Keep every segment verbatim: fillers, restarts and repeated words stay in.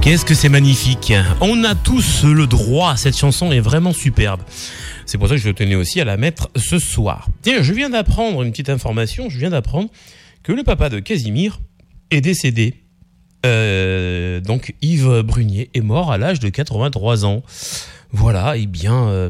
Qu'est-ce que c'est magnifique. On a tous le droit, cette chanson est vraiment superbe. C'est pour ça que je tenais aussi à la mettre ce soir. Tiens, je viens d'apprendre une petite information, je viens d'apprendre que le papa de Casimir est décédé. Euh, donc Yves Brunier est mort à l'âge de quatre-vingt-trois ans. Voilà, et bien... Euh,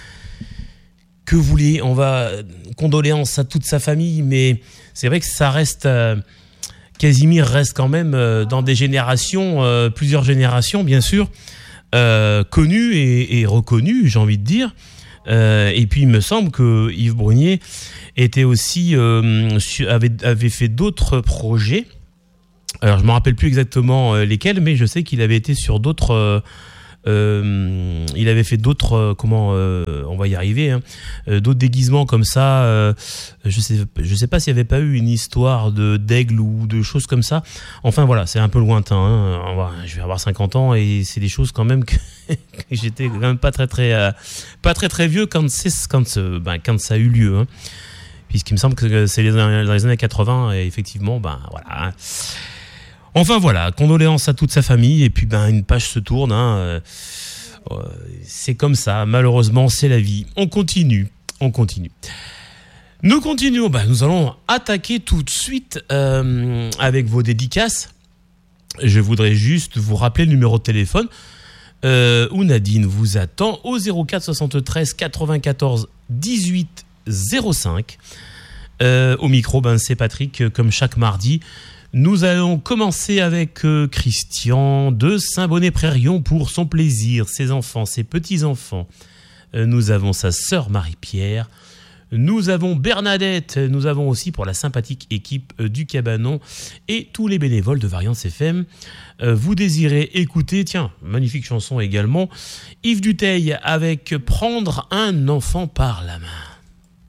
que vous voulez, on va... Condoléances à toute sa famille, mais c'est vrai que ça reste... Euh, Casimir reste quand même euh, dans des générations, euh, plusieurs générations bien sûr, euh, connu et, et reconnu, j'ai envie de dire. Euh, et puis il me semble que Yves Brunier était aussi euh, avait, avait fait d'autres projets. Alors je me rappelle plus exactement euh, lesquels, mais je sais qu'il avait été sur d'autres. Euh, Euh, il avait fait d'autres, euh, comment, euh, on va y arriver, hein, euh, d'autres déguisements comme ça. Euh, je sais, je sais pas s'il y avait pas eu une histoire de d'aigle ou de choses comme ça. Enfin voilà, c'est un peu lointain. Hein. Je vais avoir cinquante ans et c'est des choses quand même que, que j'étais quand même pas très très, euh, pas très très vieux quand c'est quand, ben, quand ça a eu lieu. Hein. Puisqu'il me semble que c'est les, dans les années quatre-vingts et effectivement, ben voilà. Hein. Enfin voilà, condoléances à toute sa famille et puis ben une page se tourne, hein, euh, euh, c'est comme ça, malheureusement c'est la vie. On continue, on continue. Nous continuons, ben, nous allons attaquer tout de suite euh, avec vos dédicaces. Je voudrais juste vous rappeler le numéro de téléphone euh, où Nadine vous attend au zéro quatre soixante-treize quatre-vingt-quatorze dix-huit zéro cinq. Euh, au micro, ben c'est Patrick comme chaque mardi. Nous allons commencer avec euh, Christian de Saint-Bonnet-Prérion pour son plaisir, ses enfants, ses petits-enfants. Euh, nous avons sa sœur Marie-Pierre. Nous avons Bernadette. Nous avons aussi pour la sympathique équipe euh, du Cabanon et tous les bénévoles de Variance F M. Euh, vous désirez écouter, tiens, magnifique chanson également, Yves Duteil avec Prendre un enfant par la main.